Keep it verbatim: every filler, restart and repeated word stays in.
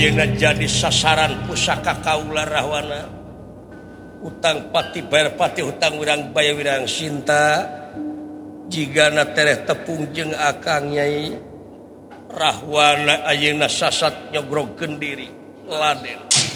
Ayeuna jadi sasaran pusaka kaula Rahwana utang pati bayar pati hutang wirang bayar wirang cinta jigana tereh tepung jeung akang Nyai Rahwana ayeuna sasat nyogrogkeun diri laden